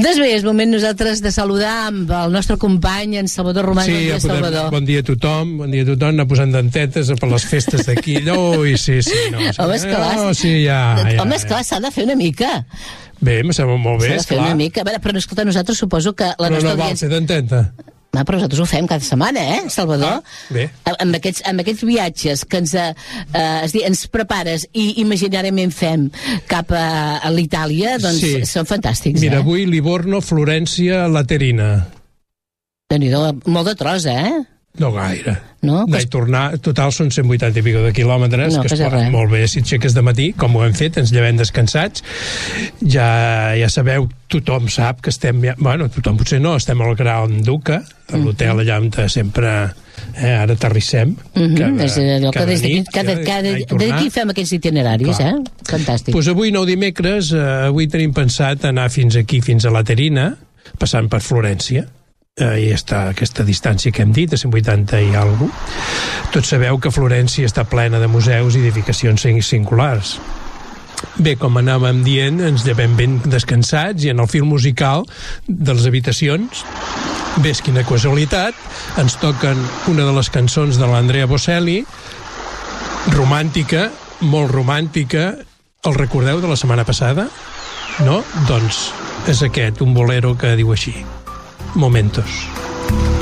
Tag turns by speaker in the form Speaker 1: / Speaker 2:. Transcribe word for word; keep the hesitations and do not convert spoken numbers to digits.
Speaker 1: Doncs bé, és moment nosaltres de saludar amb el nostre company, en Salvador Román.
Speaker 2: Sí,
Speaker 1: bon dia,
Speaker 2: ja podem,
Speaker 1: Salvador.
Speaker 2: Bon dia a tothom, bon dia a tothom, anar posant dentetes per les festes d'aquí. Ui, sí, sí. No,
Speaker 1: home, esclar,
Speaker 2: no, sí, ja, ja,
Speaker 1: home, esclar, s'ha de fer una mica.
Speaker 2: Bé, me sembla molt bé,
Speaker 1: S'ha de fer
Speaker 2: esclar.
Speaker 1: una mica. A veure, però escolta, nosaltres suposo que la
Speaker 2: Però
Speaker 1: nostra
Speaker 2: no val
Speaker 1: audiència...
Speaker 2: fer denteta.
Speaker 1: Ah, però nosaltres ho fem cada setmana, eh, Salvador?
Speaker 2: Ah, bé.
Speaker 1: Amb aquests, amb aquests viatges que ens, eh, es dir, ens prepares i imaginàriament fem cap a, a l'Itàlia, doncs
Speaker 2: Sí.
Speaker 1: són fantàstics,
Speaker 2: Mira,
Speaker 1: eh?
Speaker 2: avui Livorno, Florència, Laterina.
Speaker 1: Déu-n'hi-do, molt de tros, eh?
Speaker 2: No gaire.
Speaker 1: No?
Speaker 2: Anar i tornar, total són cent vuitanta i pico de quilòmetres,
Speaker 1: No,
Speaker 2: que es
Speaker 1: passa
Speaker 2: poden
Speaker 1: res.
Speaker 2: molt bé si et aixeques de matí, com ho hem fet, ens llevem descansats. Ja, ja sabeu, tothom sap que estem, ja, bueno, tothom potser no, estem al Gran Duca, a l'hotel allà on sempre eh, ara aterrissem.
Speaker 1: Mhm,
Speaker 2: cada,
Speaker 1: és allò que
Speaker 2: cada
Speaker 1: des d'aquí,
Speaker 2: nit,
Speaker 1: cada,
Speaker 2: eh,
Speaker 1: cada,
Speaker 2: anar i tornar.
Speaker 1: d'aquí fem aquests itineraris,
Speaker 2: Clar.
Speaker 1: eh? Fantàstic.
Speaker 2: Pues avui, nou dimecres, eh, avui tenim pensat anar fins aquí, fins a Laterina, passant per Florència. Eh, i està aquesta distància que hem dit, de cent vuitanta i alguna cosa. Tots sabeu que Florència està plena de museus i edificacions singulars. Bé, com anàvem dient, ens llevem ben descansats i en el fil musical de les habitacions, ves quina casualitat, ens toquen una de les cançons de l'Andrea Bocelli, romàntica, molt romàntica. El recordeu de la setmana passada? No? Doncs és aquest, un bolero que diu així: Momentos.